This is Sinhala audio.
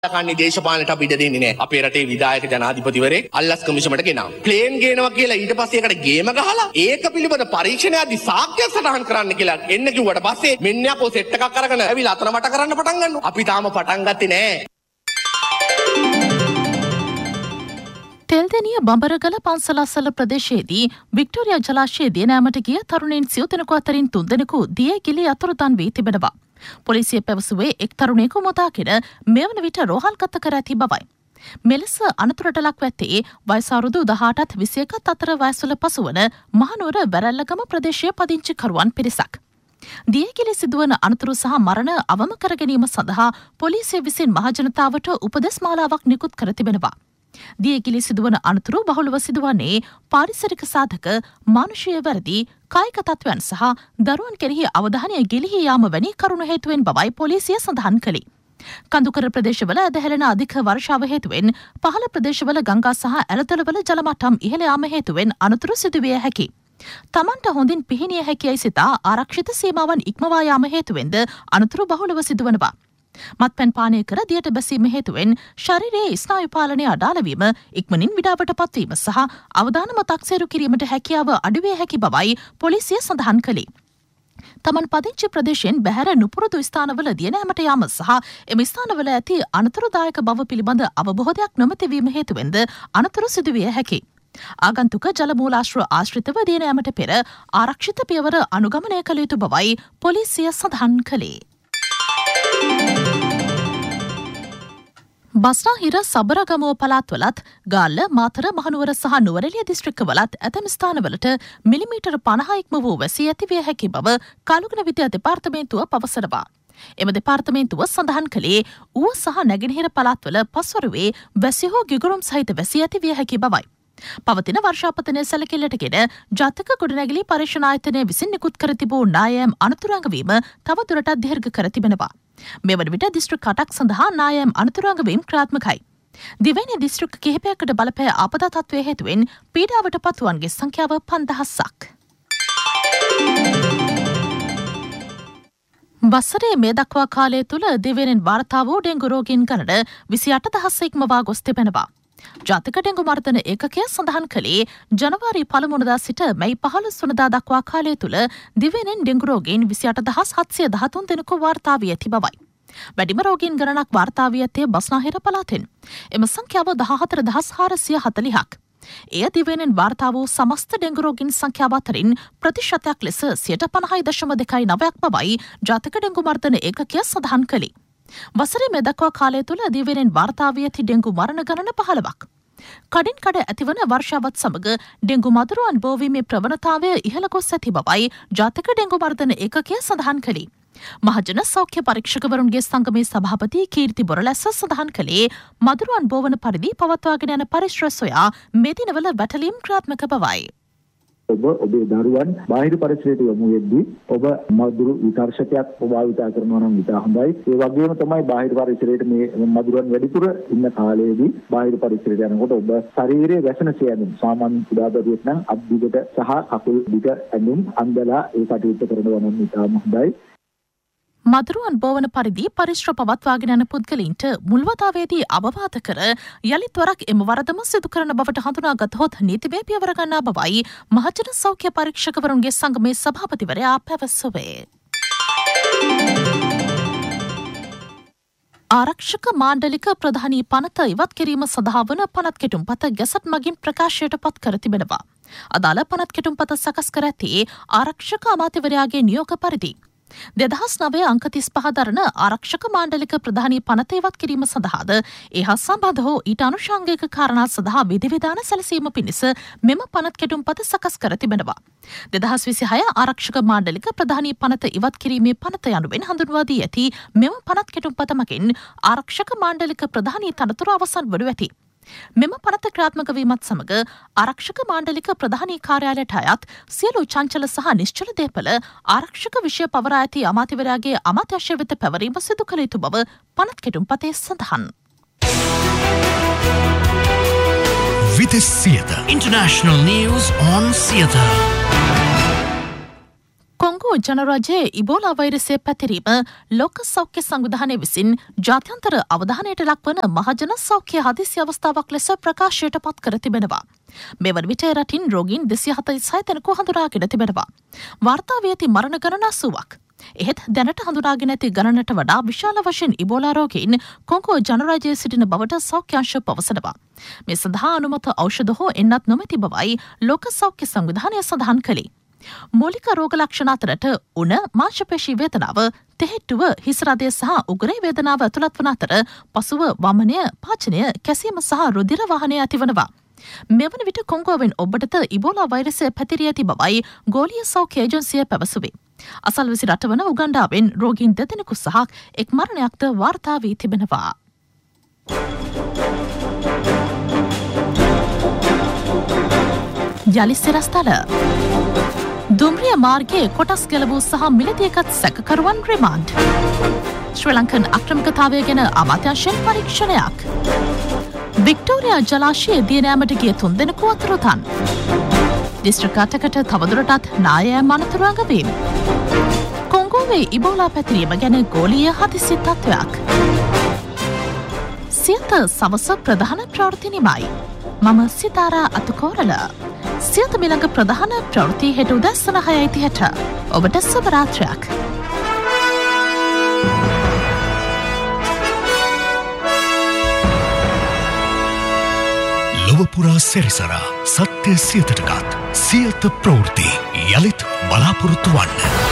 කන්නේ දේශපාලනට අපිට දෙන්නේ නැහැ. අපේ රටේ විධායක ජනාධිපතිවරයෙක් අල්ලස් කමිෂමට ගෙනාවා. ප්ලේන් ගේනවා කියලා ඊට පස්සේ ඒකට ගේම ගහලා ඒක පිළිබඳ පරීක්ෂණයදී සාක්ෂි සටහන් කරන්න කියලා එන්න කිව්වට පස්සේ මෙන්න යකෝ සෙට් එකක් අරගෙන ඇවිල්ලා අතන මට කරන්න පටන් ගන්නවා. අපි තාම පටන් ගත්තේ නැහැ. තෙල්දෙනිය බඹරගල පන්සලස්සල ප්‍රදේශයේදී වික්ටෝරියා ජලාශයේ දිය නෑමට ගිය තරුණයින් සිව් දෙනෙකු අතරින් 3 දෙනෙකු දියේ ගිලී අතුරුදන් වී තිබෙනවා. පොලිසිය පැවසුවේ එක් තරුණයෙකු මුදාගෙන මෙවන විට රෝහල්ගත කර ඇති බවයි. මෙලෙස අනතුරට ලක් ඇත්තේ වයස අවුරුදු 18ත් 21ත් අතර වයස්වල පසුවන මහනුවර වැරැල්ලගම ප්‍රදේශීය පදිංචිකරුවන් පිරිසක්. දියගිලි සිදුවන අනතුරු සහ මරණ අවම කර ගැනීම සඳහා පොලිසිය විසින් මහජනතාවට උපදෙස් මාලාවක් නිකුත් කර තිබෙනවා. දියගිලි සිදුවන අනතුරු බහුලව සිදුවන්නේ පාරිසරික සාධක, මානුෂීය වැරදි, කායික තත්ත්වයන් සහ දරුවන් කෙරෙහි අවධානය ගෙලිහි යාම වැනි කරුණු හේතුවෙන් බවයි පොලිසිය සඳහන් කළේ. කඳුකර ප්‍රදේශවල ඇදහැරෙන අධික වර්ෂාව හේතුවෙන් පහළ ප්‍රදේශවල ගංගා සහ ඇලතලවල ජල මට්ටම් ඉහළ යාම හේතුවෙන් අනතුරු සිදුවිය හැකි. තමන්ට හොඳින් පිහිනිය හැකියි සිතා ආරක්ෂිත සීමාවන් ඉක්මවා යාම හේතුවෙන්ද අනතුරු බහුලව සිදුවනවා. මත්පැන් පානය කර දියට බැසීම හේතුවෙන් ශරීරයේ ස්නායු පාලනය අඩාලවීම, ඉක්මනින් විඩාවට පත්වීම සහ අවදානම තක්සේරු කිරීමට හැකියාව අඩුවිය හැකි බවයි පොලිසිය සඳහන් කළේ. තමන් පදිංචි ප්‍රදේශයෙන් බැහැර නුපුරුදු ස්ථානවල දිය නෑමට යාම සහ එම ස්ථානවල ඇති අනතුරුදායක බව පිළිබඳ අවබෝධයක් නොමැතිවීම හේතුවෙන්ද අනතුරු සිදුවිය හැකියි. ආගන්තුක ජලමූලාශ්‍ර ආශ්‍රිතව දිය නෑමට පෙර ආරක්ෂිත පියවර අනුගමනය කළ යුතු බවයි පොලිසිය සඳහන් කළේ. බස්නාහිර සබරගමුව පළාත්වලත් ගාල්ල, මාතර, මහනුවර සහ නුවරඑළිය දිස්ත්‍රික්කවලත් ඇතැම් ස්ථානවලට මිලිමීටර් 50 ඉක්ම වූ වැසී ඇතිවිය හැකි බව කාලුගුණ විද්‍යා දෙපාර්තමේන්තුව පවසනවා. එම දෙපාර්තමේන්තුව සඳහන් කළේ ඌව සහ නැගෙනහිර පළාත්වල පස්වරුවේ වැසි හෝ ගිගුරුම් සහිත වැසී ඇතිවිය හැකි බවයි. පවතින වර්ෂාපතනය සැලකිල්ලටගෙන ජාතක ගොඩනැගිලි පරීක්ෂණ ආයතනය විසින් නිකුත් කර තිබූ නායම් අනතුරංගවීම තවදුරටත් දීර්ඝ කර තිබෙනවා. මෙවන විට දිස්ත්‍රික් 8ක් සඳහා නායම් අනතුරංගවීම් ක්‍රියාත්මකයි. දිවයිනේ දිස්ත්‍රික් කිහිපයකට බලපෑ ආපදා තත්ත්වය හේතුවෙන් පීඩාවට පත්වුවන්ගේ සංඛ්‍යාව 5000ක්. වසරේ මේ දක්වා කාලය තුළ දිවයිනෙන් වාර්තා වූ ඩෙංගු රෝගීන් ගණන 28000 ඉක්මවා ගොස් තිබෙනවා. ජාතික ඩෙංගු මර්ධන ඒකකය සඳහන් කළේ ජනවාරි 1 වෙනිදා සිට මැයි 15 වෙනිදා දක්වා කාලය තුළ දිවයිනෙන් ඩෙංගු රෝගීන් 28713 දෙනෙකු වාර්තා වී ඇති බවයි. වැඩිම රෝගීන් ගණනක් වාර්තා වී ඇත්තේ බස්නාහිර පළාතෙන්. එම සංඛ්‍යාව 14440ක්. එය දිවයිනෙන් වාර්තා වූ සමස්ත ඩෙංගු රෝගීන් සංඛ්‍යාව අතරින් ප්‍රතිශතයක් ලෙස 50.29ක් බවයි ජාතික ඩෙංගු මර්ධන ඒකකය සඳහන් කළේ. වසරේ මේ දක්වා කාලය තුළ දිවයිනෙන් වාර්තා වී ඇති ඩෙංගු මරණ ගණන 15ක්. කඩින් කඩ ඇතිවන වර්ෂාවත් සමග ඩෙංගු මදුරුවන් බෝවීමේ ප්‍රවණතාවය ඉහළ ගොස් ඇති බවයි ජාතික ඩෙංගු මර්ධන ඒකකය සඳහන් කළේ. මහජන සෞඛ්‍ය පරීක්ෂකවරුන්ගේ සංගමේ සභාපති කීර්ති බොරලැස්ස සඳහන් කළේ මදුරුවන් බෝවන පරිදි පවත්වාගෙන යන පරිශ්‍රය සොයා මේ දිනවල වැටලීම් ක්‍රියාත්මක බවයි. ඔබ ඔබේ දරුවන් බාහිර පරිසරයට යොමු වෙද්දී ඔබ මදුරු විතර්ශකයක් භාවිතා කරනවා නම් ඉතා හොඳයි. ඒ වගේම තමයි බාහිර පරිසරයට මේ මදුරුවන් වැඩිපුර ඉන්න කාලයේදී බාහිර පරිසරයට යනකොට ඔබ ශරීරයේ වැසෙන සෑම සාමාන්‍ය කුඩා දරුවෙක් නම් අත් දිගට සහ කකුල් දිග ඇඳුම් අන්දලා ඒ කටයුත්ත කරනවා නම් ඉතාම හොඳයි. මදුරුවන් බෝවන පරිදි පරිශ්‍ර පවත්වාගෙන යන පුද්ගලයින්ට මුල්වතාවේදී අවවාද කර යළිත් වරක් එම වරදම සිදු කරන බවට හඳුනාගතහොත් නීතිමය පියවර ගන්නා බවයි මහජන සෞඛ්‍ය පරීක්ෂකවරුන්ගේ සංගමේ සභාපතිවරයා පැවසුවේ. ආරක්ෂක මාණ්ඩලික ප්‍රධානී පනත ඉවත් කිරීම සඳහා වන පනත් කෙටුම්පත ගැසට් මගින් ප්‍රකාශයට පත් කර තිබෙනවා. අදාළ පනත් කෙටුම්පත සකස් කර ඇති ආරක්ෂක අමාත්‍යවරයාගේ නියෝග පරිදි 2009 අංක 35 දරන ආරක්ෂක මාණ්ඩලික ප්‍රධානී පනත ඉවත් කිරීම සඳහාද ඒ හා සම්බන්ධ හෝ ඊට අනුශාංගික කාරණා සඳහා විධිවිධාන සැලසීම පිණිස මෙම පනත් කෙටුම්පත සකස් කර තිබෙනවා. 2026 ආරක්ෂක මාණ්ඩලික ප්‍රධානී පනත ඉවත් කිරීමේ පනත යනුවෙන් හඳුන්වා දී ඇති මෙම පනත් කෙටුම්පත මගින් ආරක්ෂක මාණ්ඩලික ප්‍රධානී තනතුර අවසන් වනු ඇති. මෙම පනත ක්‍රියාත්මක වීමත් සමග ආරක්ෂක මාණ්ඩලික ප්‍රධානී කාර්යාලයට අයත් සියලු චංචල සහ නිශ්චල දේපල ආරක්ෂක විෂය පවරා ඇති අමාත්‍යවරයාගේ අමාත්‍යාංශය වෙත පැවරීම සිදු කළ යුතු බව පනත් කෙටුම්පතේ සඳහන්. Vitis Theatre. International news on theatre. කොංගු Congo ජනරාජයේ ඉබෝලා වෛරසය පැතිරීම ලෝක සෞඛ්‍ය සංවිධානය විසින් ජාත්‍යන්තර අවධානයට ලක්වන මහජන සෞඛ්‍ය හදිසි අවස්ථාවක් ලෙස ප්‍රකාශයට පත් කර තිබෙනවා. මෙවන විට රටින් රෝගීන් 246 දෙනෙකු හඳුනාගෙන තිබෙනවා. වාර්තා වී ඇති මරණ ගණන 80ක්. එහෙත් දැනට හඳුනාගෙන ඇති ගණනට වඩා විශාල වශයෙන් ඉබෝලා රෝගීන් කොංගෝ ජනරාජයේ සිටින බවට සෞඛ්‍ය අංශ පවසනවා. මේ සඳහා අනුමත ඖෂධ හෝ එන්නත් නොමැති බවයි ලෝක සෞඛ්‍ය සංවිධානය සඳහන් කළේ. මූලික රෝග ලක්ෂණ අතරට උණ, මාංශපේශී වේදනාව, තෙහෙට්ටුව, හිස රදය සහ උගරේ වේදනාව ඇතුළත් වන අතර පසුව වමනය, පාචනය, කැසීම සහ රුධිර වාහනය ඇතිවනවා. මෙවන විට කොංගෝවෙන් ඔබටද ඉබෝලා වෛරසය පැතිරී ඇති බවයි ගෝලීය සෞඛ්‍ය ඒජන්සිය පැවසුවේ. අසල්වැසි රට වන උගන්ඩාවෙන් රෝගීන් 2 දෙනෙකු සහ එක් මරණයක්ද වාර්තා වී තිබෙනවා. යලි සිරස්තල දුම්රිය මාර්ගයේ කොටස් ගැලවූ සහ මිලදීගත් සැකකරුවන් රිමාන්ඩ්. ශ්‍රී ලංකන් අක්‍රමිකතාවය ගැන අමාත්‍යංශයෙන් පරීක්ෂණයක්. වික්ටෝරියා ජලාශයේ දියනෑමට ගිය 3 දෙනෙකු අතුරුදන්. දිස්ත්‍රික් 8කට තවදුරටත් නායෑම් අනතුරු අඟවීම. කොංගෝවේ ඉබෝලා පැතිරීම ගැන ගෝලීය හදිසි තත්ත්වයක්. සියත සවස ප්‍රධාන ප්‍රවෘත්ති නිමයි. මම සිතාරා අතුකෝරල. සියත මිළඟ ප්‍රධාන ප්‍රවෘත්ති හෙට උදැස්සන 6:30ට. ඔබට සුබ රාත්‍රියක්. ලොවපුරා සැරිසරා සත්‍ය සියතටගත් සියත ප්‍රවෘත්ති යළිත් බලාපොරොත්තු වන්න.